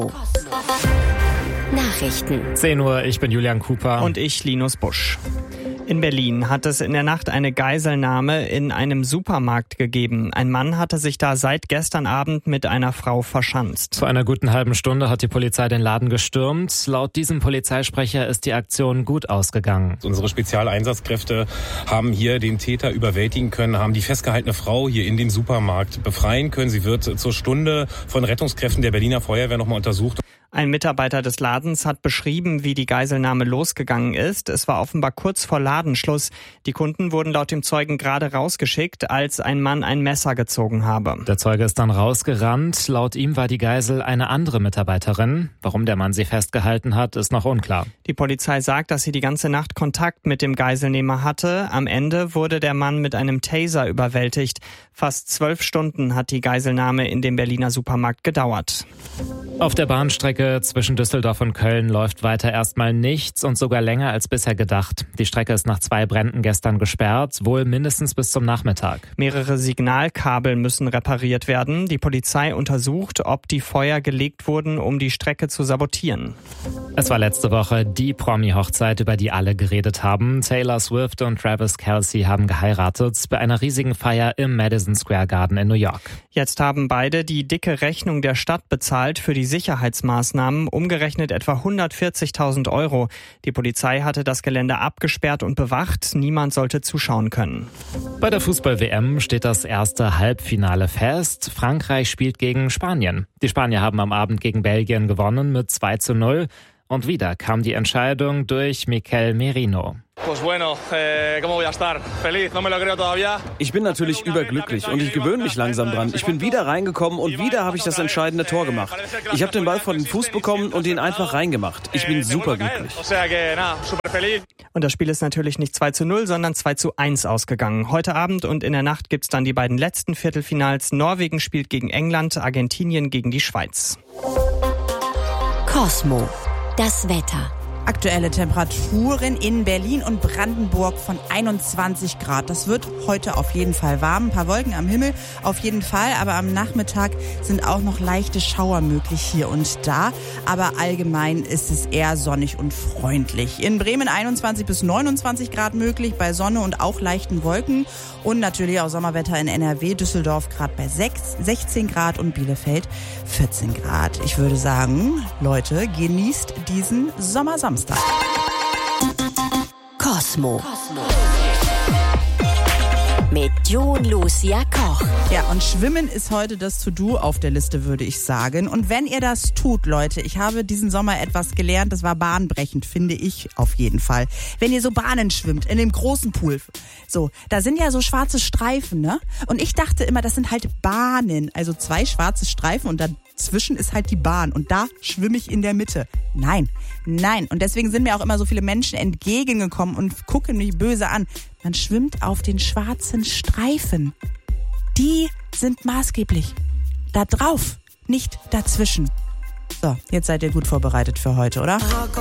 Nachrichten. 10 Uhr, ich bin Julian Cooper. Und ich, Linus Busch. In Berlin hat es in der Nacht eine Geiselnahme in einem Supermarkt gegeben. Ein Mann hatte sich da seit gestern Abend mit einer Frau verschanzt. Vor einer guten halben Stunde hat die Polizei den Laden gestürmt. Laut diesem Polizeisprecher ist die Aktion gut ausgegangen. Unsere Spezialeinsatzkräfte haben hier den Täter überwältigen können, haben die festgehaltene Frau hier in den Supermarkt befreien können. Sie wird zur Stunde von Rettungskräften der Berliner Feuerwehr nochmal untersucht. Ein Mitarbeiter des Ladens hat beschrieben, wie die Geiselnahme losgegangen ist. Es war offenbar kurz vor Ladenschluss. Die Kunden wurden laut dem Zeugen gerade rausgeschickt, als ein Mann ein Messer gezogen habe. Der Zeuge ist dann rausgerannt. Laut ihm war die Geisel eine andere Mitarbeiterin. Warum der Mann sie festgehalten hat, ist noch unklar. Die Polizei sagt, dass sie die ganze Nacht Kontakt mit dem Geiselnehmer hatte. Am Ende wurde der Mann mit einem Taser überwältigt. Fast 12 Stunden hat die Geiselnahme in dem Berliner Supermarkt gedauert. Auf der Bahnstrecke zwischen Düsseldorf und Köln läuft weiter erstmal nichts und sogar länger als bisher gedacht. Die Strecke ist nach 2 Bränden gestern gesperrt, wohl mindestens bis zum Nachmittag. Mehrere Signalkabel müssen repariert werden. Die Polizei untersucht, ob die Feuer gelegt wurden, um die Strecke zu sabotieren. Es war letzte Woche die Promi-Hochzeit, über die alle geredet haben. Taylor Swift und Travis Kelce haben geheiratet bei einer riesigen Feier im Madison Square Garden in New York. Jetzt haben beide die dicke Rechnung der Stadt bezahlt für die Sicherheitsmaßnahmen, umgerechnet etwa 140.000 €. Die Polizei hatte das Gelände abgesperrt und bewacht. Niemand sollte zuschauen können. Bei der Fußball-WM steht das erste Halbfinale fest. Frankreich spielt gegen Spanien. Die Spanier haben am Abend gegen Belgien gewonnen mit 2:0. Und wieder kam die Entscheidung durch Mikel Merino. Ich bin natürlich überglücklich und ich gewöhne mich langsam dran. Ich bin wieder reingekommen und wieder habe ich das entscheidende Tor gemacht. Ich habe den Ball vor den Fuß bekommen und ihn einfach reingemacht. Ich bin superglücklich. Und das Spiel ist natürlich nicht 2:0, sondern 2:1 ausgegangen. Heute Abend und in der Nacht gibt's dann die beiden letzten Viertelfinals. Norwegen spielt gegen England, Argentinien gegen die Schweiz. Cosmo. Das Wetter. Aktuelle Temperaturen in Berlin und Brandenburg von 21 Grad. Das wird heute auf jeden Fall warm. Ein paar Wolken am Himmel auf jeden Fall. Aber am Nachmittag sind auch noch leichte Schauer möglich hier und da. Aber allgemein ist es eher sonnig und freundlich. In Bremen 21 bis 29 Grad möglich, bei Sonne und auch leichten Wolken. Und natürlich auch Sommerwetter in NRW, Düsseldorf gerade bei 16 Grad und Bielefeld 14 Grad. Ich würde sagen, Leute, genießt diesen Sommersamstag. Cosmo. Mit John Lucia Koch. Ja, und Schwimmen ist heute das To-Do auf der Liste, würde ich sagen. Und wenn ihr das tut, Leute, ich habe diesen Sommer etwas gelernt, das war bahnbrechend, finde ich auf jeden Fall. Wenn ihr so Bahnen schwimmt, in dem großen Pool, so, da sind ja so schwarze Streifen, ne? Und ich dachte immer, das sind halt Bahnen, also 2 schwarze Streifen und dazwischen ist halt die Bahn und da schwimme ich in der Mitte. Nein. Und deswegen sind mir auch immer so viele Menschen entgegengekommen und gucken mich böse an. Man schwimmt auf den schwarzen Streifen. Die sind maßgeblich. Da drauf, nicht dazwischen. So, jetzt seid ihr gut vorbereitet für heute, oder?